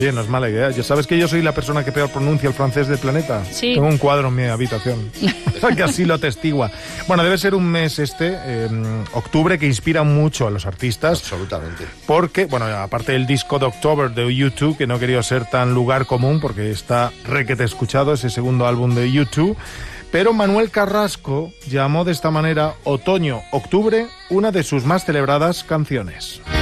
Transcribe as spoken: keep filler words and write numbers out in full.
Bien, no es mala idea. ¿Ya sabes que yo soy la persona que peor pronuncia el francés del planeta? Sí. Tengo un cuadro en mi habitación que así lo atestigua. Bueno, debe ser un mes este, eh, octubre, que inspira mucho a los artistas. Absolutamente. Porque, bueno, aparte del disco de October de U dos, que no quería ser tan lugar común porque está requete escuchado, ese segundo álbum de U dos, pero Manuel Carrasco llamó de esta manera Otoño-Octubre una de sus más celebradas canciones.